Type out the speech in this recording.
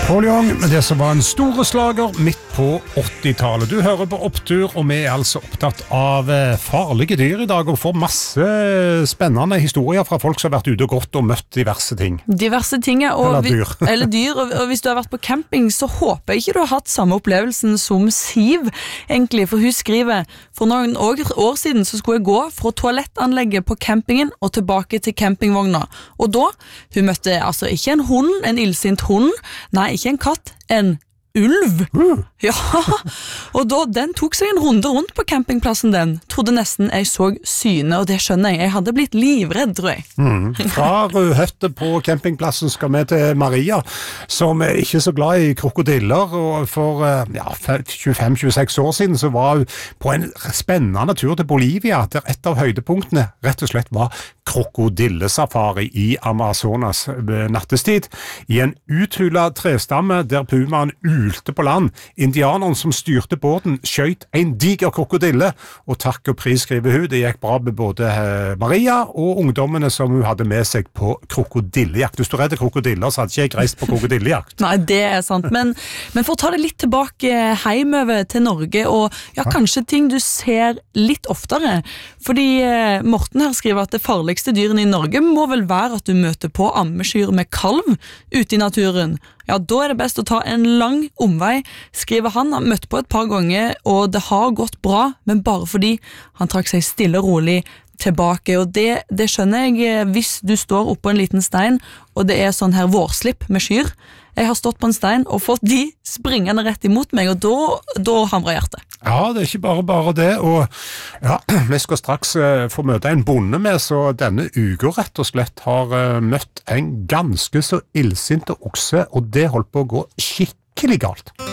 Paul Young med det som var en store slager midt på 80-tallet. Du hører på Opptur, og vi altså opptatt av farlige dyr i dag, og får masse spennende historier fra folk som har vært ute og gått og møtt diverse ting. Diverse ting, eller dyr. Eller dyr, og hvis du har vært på camping, så håper jeg ikke du har hatt samme opplevelsen som Siv, egentlig, for hun skriver, for noen år siden så skulle jeg gå fra toalettanlegget på campingen og tilbake til campingvogna, og da, hun møtte altså ikke en hund, en illsint hund, nei, ikke en katt, en ulv. Ja, og da, den tok seg en runde rundt på campingplassen den. Trodde nesten jeg så syne, og det skjønner jeg. Jeg hadde blitt livredd, tror jeg. Fra Rødhette på campingplassen skal vi til Maria, som er ikke så glad i krokodiller, og for 25-26 år siden så var hun på en spennende tur til Bolivia, der et av høydepunktene rett og slett var krokodillesafari i Amazonas nattestid, i en uthula trestamme der pumaen ulte på land. Indianeren som styrte båten skjøt en diger krokodille, og takk og pris, skriver hun, det gikk bra med både Maria og ungdommene som hun hadde med seg på krokodillejakt. Hvis du redder krokodiller, så hadde ikke jeg reist på krokodillejakt. Nei, det er sant, men for å ta det litt tilbake hjemover til Norge, og ja, kanskje ting du ser litt oftere, fordi Morten her skriver at det farligste dyrene i Norge må vel være at du møter på ammeskyr med kalv ute i naturen. Ja, da er det best å ta en lang omvei, skriver han. Han møtte på et par ganger, og det har gått bra, men bare fordi han trakk seg stille og rolig tilbake, og det skjønner jeg hvis du står oppå en liten stein, og det er sånn her vårslipp med skyr. Jeg har stått på en stein og fått de springende rett imot meg, og da hamrer hjertet. Ja, det er ikke bare det, og ja, vi skal straks få møte en bonde med, så denne uka rett og slett har møtt en ganske så illsinte okse, og det holdt på å gå skikkelig galt.